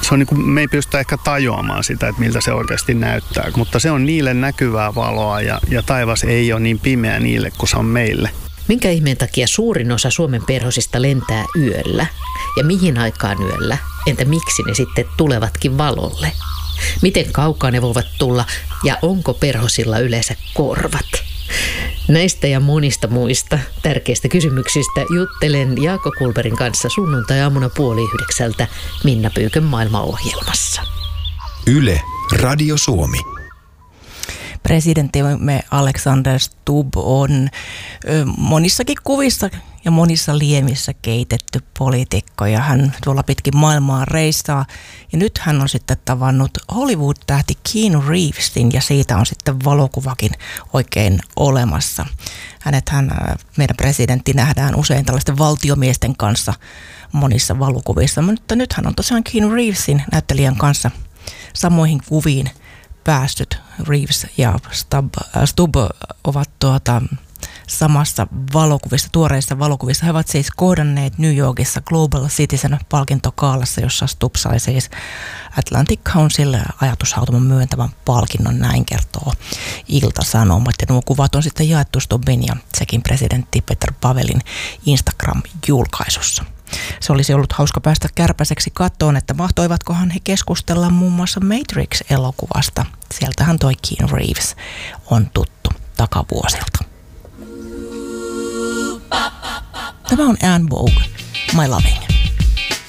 niin kuin, me ei pystytä ehkä tajuamaan sitä, että miltä se oikeasti näyttää, mutta se on niille näkyvää valoa ja taivas ei ole niin pimeä niille kuin se on meille. Minkä ihmeen takia suurin osa Suomen perhosista lentää yöllä? Ja mihin aikaan yöllä? Entä miksi ne sitten tulevatkin valolle? Miten kaukaa ne voivat tulla ja onko perhosilla yleensä korvat? Näistä ja monista muista tärkeistä kysymyksistä juttelen Jaakko Kulberin kanssa sunnuntai-aamuna 8:30 Minna Pyykön maailmaohjelmassa. Yle, Radio Suomi. Presidenttimme Alexander Stubb on monissakin kuvissa ja monissa liemissä keitetty poliitikko ja hän tuolla pitkin maailmaa reissaa. Ja nyt hän on sitten tavannut Hollywood-tähti Keanu Reevesin ja siitä on sitten valokuvakin oikein olemassa. Meidän presidentti nähdään usein tällaisten valtiomiesten kanssa monissa valokuvissa, mutta nyt hän on tosiaan Keanu Reevesin näyttelijän kanssa samoihin kuviin päässyt. Reeves ja Stubb ovat samassa valokuvissa, tuoreissa valokuvissa. He ovat siis kohdanneet New Yorkissa Global Citizen-palkintokaalassa, jossa Stubb sai siis Atlantic Council ajatushautoman myöntävän palkinnon, näin kertoo Ilta-Sanomat. Ja nuo kuvat on sitten jaettu Stubbin ja Tšekin presidentti Petr Pavelin Instagram-julkaisussa. Se olisi ollut hauska päästä kärpäiseksi kattoon, että mahtoivatkohan he keskustella muun muassa Matrix-elokuvasta. Sieltähän toi Keanu Reeves on tuttu takavuosilta. Tämä on Anne Vogue, My Loving.